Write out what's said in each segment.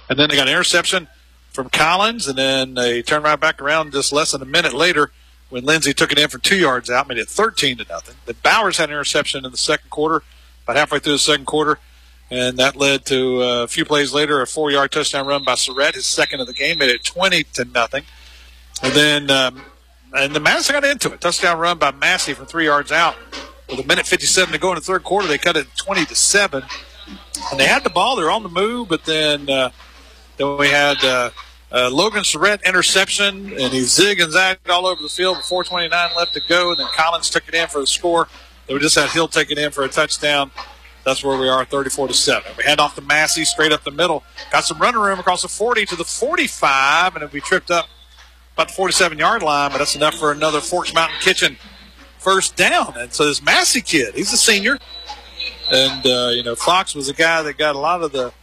And then they got an interception from Collins, and then they turned right back around just less than a minute later when Lindsey took it in from 2 yards out, made it 13-0. Then Bowers had an interception in the second quarter, about halfway through the second quarter, and that led to a few plays later a 4-yard touchdown run by Surratt, his second of the game, made it 20-0. And then and the Madison got into it. Touchdown run by Massey from 3 yards out. With a minute 57 to go in the third quarter, they cut it 20-7. And they had the ball. They were on the move, but then we had Logan Surratt interception, and he zigged and zagged all over the field with 4:29 left to go. And then Collins took it in for the score. They just had Hill take it in for a touchdown. That's where we are, 34-7. We hand off to Massey straight up the middle. Got some running room across the 40 to the 45, and we tripped up about the 47-yard line, but that's enough for another Forks Mountain Kitchen first down. And so this Massey kid, he's a senior, and Fox was a guy that got a lot of the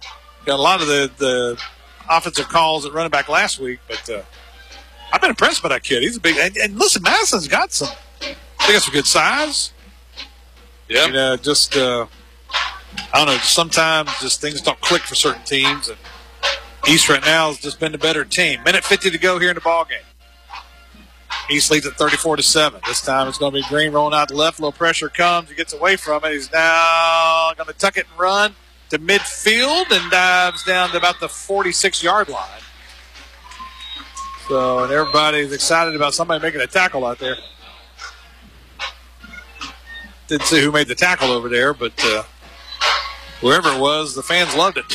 offensive calls at running back last week. But I've been impressed by that kid. He's a big and listen, Madison's got some. They got some good size. Yeah, I don't know. Sometimes just things don't click for certain teams, and East right now has just been the better team. Minute 50 to go here in the ball game. East leads at 34-7. This time it's going to be Green rolling out the left. A little pressure comes. He gets away from it. He's now going to tuck it and run to midfield and dives down to about the 46-yard line. So, and everybody's excited about somebody making a tackle out there. Didn't see who made the tackle over there, but whoever it was, the fans loved it.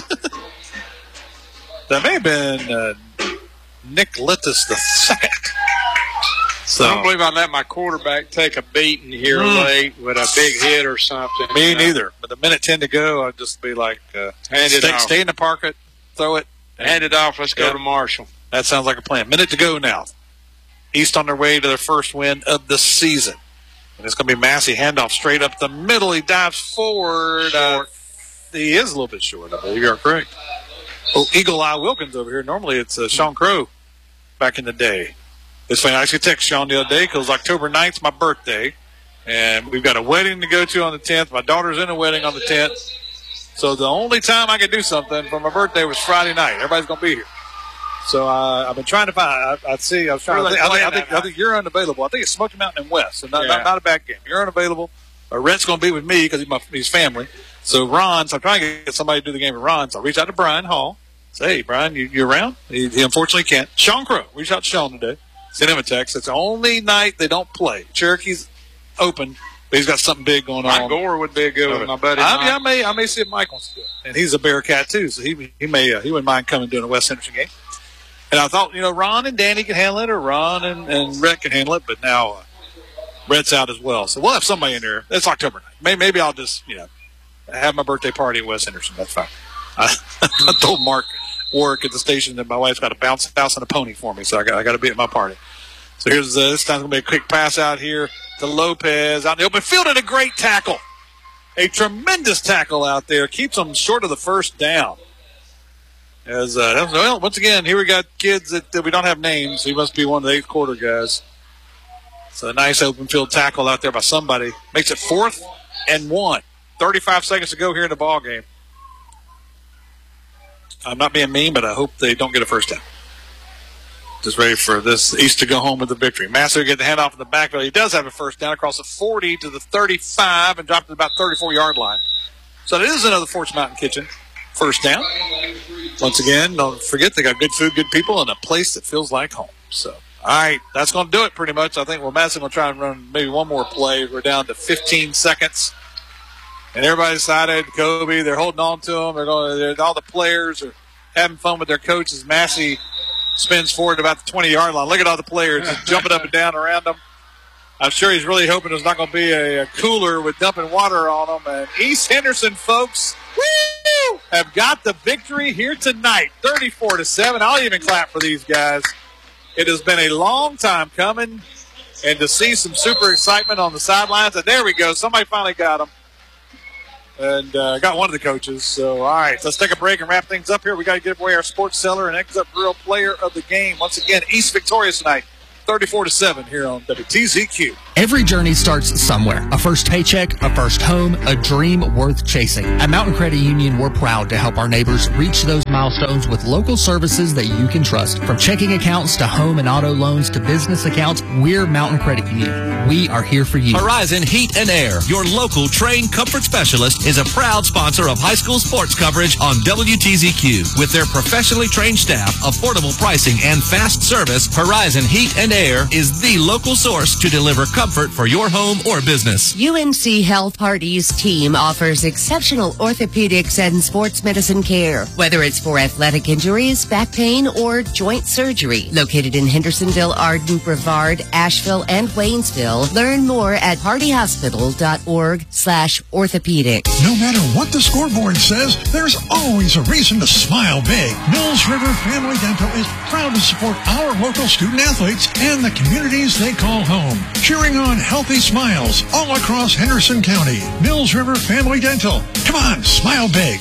That may have been Nick Littis II. So, I don't believe I let my quarterback take a beating here late with a big hit or something. Me neither. But a minute 10 to go, I'd just be like, stay in the pocket, throw it. Hand it off. Let's go to Marshall. That sounds like a plan. Minute to go now. East on their way to their first win of the season. And it's going to be Massey handoff straight up the middle. He dives forward. He is a little bit short, I believe. You're correct. Oh, Eagle Eye Wilkins over here. Normally it's Sean Crow back in the day. It's funny. I actually texted Sean the other day because October 9th is my birthday. And we've got a wedding to go to on the 10th. My daughter's in a wedding on the 10th. So the only time I could do something for my birthday was Friday night. Everybody's going to be here. So I've been trying to find. I think you're unavailable. I think it's Smoky Mountain and West, so not a bad game. You're unavailable. Rhett's going to be with me because he's family. So I'm trying to get somebody to do the game with Ron. So I reached out to Brian Hall. Say, hey, Brian, you around? He unfortunately can't. Sean Crow. Reached out to Sean today. Sent him a text. It's the only night they don't play. Cherokee's open, but he's got something big going on. Mike Gore would be a good one, my buddy. I may see if Mike wants to do it. And he's a Bearcat too, so he wouldn't mind coming and doing a West Henderson game. And I thought, Ron and Danny can handle it, or Ron and Rhett can handle it, but now Rhett's out as well. So we'll have somebody in there. It's October night. Maybe I'll just, have my birthday party at West Henderson. That's fine. I told Mark Warwick at the station that my wife's got a bounce house and a pony for me, so I got to be at my party. So here's this time's going to be a quick pass out here to Lopez out in the open field, and a great tackle. A tremendous tackle out there. Keeps them short of the first down. Once again, here we got kids that we don't have names. He must be one of the eighth quarter guys. So a nice open field tackle out there by somebody. Makes it 4th and 1. 35 seconds to go here in the ball game. I'm not being mean, but I hope they don't get a first down. Just ready for this East to go home with the victory. Massey will get the handoff in the backfield. He does have a first down across the 40 to the 35 and dropped to about 34-yard line. So that is another Forks Mountain Kitchen first down. Once again, don't forget they got good food, good people, and a place that feels like home. So, all right, that's going to do it pretty much. I think Madison will try and run maybe one more play. We're down to 15 seconds. And everybody's excited. Kobe, they're holding on to them. All the players are having fun with their coaches. Massey spins forward about the 20-yard line. Look at all the players just jumping up and down around them. I'm sure he's really hoping there's not going to be a cooler with dumping water on them. And East Henderson, folks, have got the victory here tonight, 34-7. I'll even clap for these guys. It has been a long time coming, and to see some super excitement on the sidelines. And there we go. Somebody finally got them. And got one of the coaches. So, all right, let's take a break and wrap things up here. We got to give away our sports seller and X Up Grill player of the game. Once again, East victorious tonight, 34-7 here on WTZQ. Every journey starts somewhere. A first paycheck, a first home, a dream worth chasing. At Mountain Credit Union, we're proud to help our neighbors reach those milestones with local services that you can trust. From checking accounts to home and auto loans to business accounts, we're Mountain Credit Union. We are here for you. Horizon Heat and Air, your local trained comfort specialist, is a proud sponsor of high school sports coverage on WTZQ. With their professionally trained staff, affordable pricing, and fast service, Horizon Heat and Air is the local source to deliver comfort for your home or business. UNC Health Party's team offers exceptional orthopedics and sports medicine care, whether it's for athletic injuries, back pain, or joint surgery. Located in Hendersonville, Arden, Brevard, Asheville, and Waynesville. Learn more at partyhospital.org/orthopedics. No matter what the scoreboard says, there's always a reason to smile big. Mills River Family Dental is proud to support our local student athletes and the communities they call home. Cheering on healthy smiles all across Henderson County. Mills River Family Dental. Come on, smile big.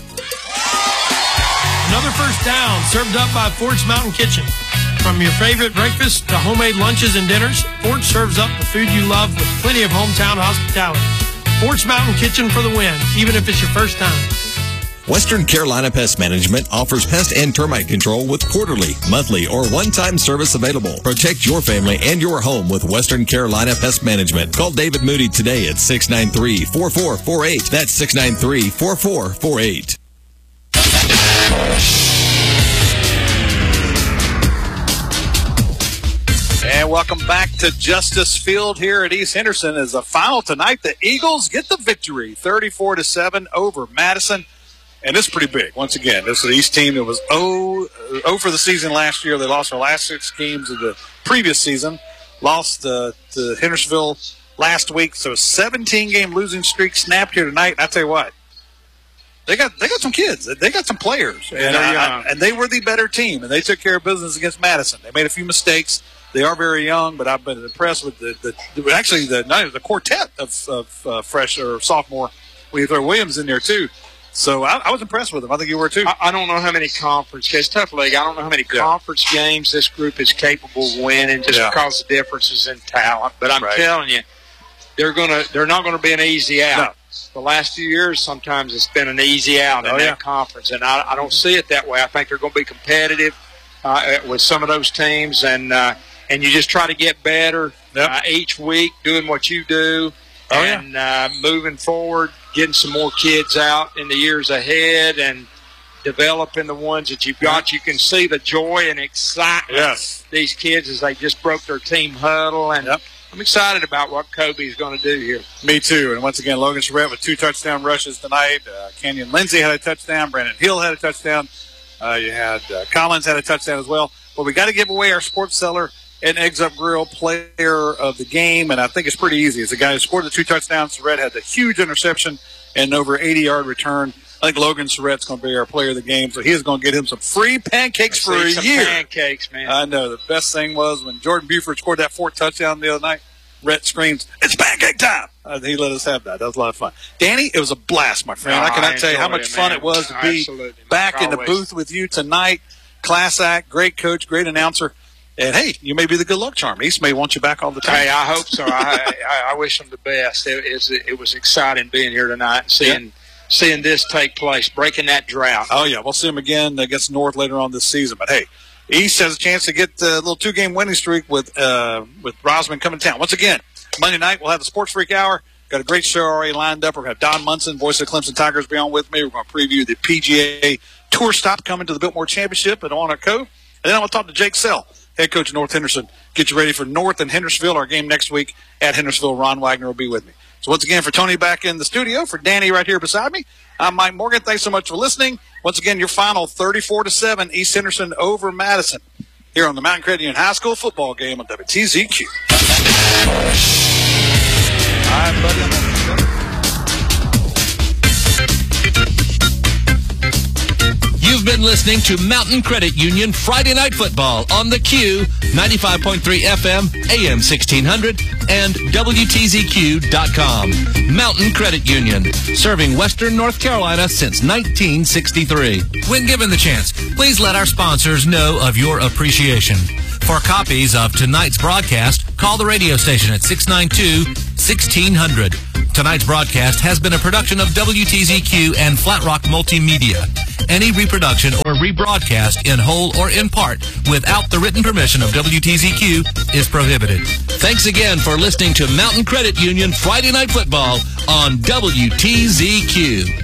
Another first down served up by Fort's Mountain Kitchen. From your favorite breakfast to homemade lunches and dinners, Fort serves up the food you love with plenty of hometown hospitality. Fort's Mountain Kitchen for the win, even if it's your first time. Western Carolina Pest Management offers pest and termite control with quarterly, monthly, or one-time service available. Protect your family and your home with Western Carolina Pest Management. Call David Moody today at 693-4448. That's 693-4448. And welcome back to Justice Field here at East Henderson. As a final tonight, the Eagles get the victory, 34-7 over Madison. And this is pretty big. Once again, this is the East team that was 0 for the season last year. They lost their last 6 games of the previous season. Lost to Hendersonville last week. So a 17-game losing streak snapped here tonight. And I tell you what, they got some kids. They got some players. And they were the better team. And they took care of business against Madison. They made a few mistakes. They are very young, but I've been impressed with the quartet of fresh or sophomore. When you throw Williams in there, too. So I was impressed with them. I think you were too. I don't know how many conference. It's a tough league. I don't know how many conference games this group is capable of winning just because of differences in talent. But I'm telling you, they're not going to be an easy out. No. The last few years, sometimes it's been an easy out in that conference, and I don't see it that way. I think they're going to be competitive with some of those teams, and you just try to get better each week, doing what you do, moving forward. Getting some more kids out in the years ahead and developing the ones that you've got. You can see the joy and excitement these kids as they just broke their team huddle. And I'm excited about what Kobe is going to do here. Me too. And once again, Logan Charette with 2 touchdown rushes tonight. Kenyon Lindsay had a touchdown. Brandon Hill had a touchdown. You had Collins had a touchdown as well. But we got to give away our Sports Cellar and Eggs Up Grill player of the game, and I think it's pretty easy. It's a guy who scored the 2 touchdowns. Surrett had the huge interception and over 80-yard return. I think Logan Surrett's going to be our player of the game, so he is going to get him some free pancakes for a year. Pancakes, man. I know. The best thing was when Jordan Buford scored that 4th touchdown the other night, Rhett screams, "It's pancake time!" He let us have that. That was a lot of fun. Danny, it was a blast, my friend. I cannot tell you how much fun it was to be back in the booth with you tonight. Class act, great coach, great announcer. And, hey, you may be the good luck charm. East may want you back all the time. Hey, I hope so. I wish them the best. It was exciting being here tonight and seeing this take place, breaking that drought. Oh, yeah. We'll see them again against North later on this season. But, hey, East has a chance to get a little 2-game winning streak with Rosman coming to town. Once again, Monday night we'll have the Sports Freak Hour. Got a great show already lined up. We're going to have Don Munson, voice of the Clemson Tigers, be on with me. We're going to preview the PGA Tour stop coming to the Biltmore Championship at Walnut Cove. And then I'm going to talk to Jake Sell, head coach of North Henderson. Get you ready for North and Hendersonville, our game next week at Hendersonville. Ron Wagner will be with me. So once again, for Tony back in the studio, for Danny right here beside me, I'm Mike Morgan. Thanks so much for listening. Once again, your final 34-7, East Henderson over Madison here on the Mountain Credit Union High School football game on WTZQ. All right, buddy. You've been listening to Mountain Credit Union Friday Night Football on the Q, 95.3 FM, AM 1600, and WTZQ.com. Mountain Credit Union, serving Western North Carolina since 1963. When given the chance, please let our sponsors know of your appreciation. For copies of tonight's broadcast, call the radio station at 692-1600. Tonight's broadcast has been a production of WTZQ and Flat Rock Multimedia. Any reproduction or rebroadcast in whole or in part without the written permission of WTZQ is prohibited. Thanks again for listening to Mountain Credit Union Friday Night Football on WTZQ.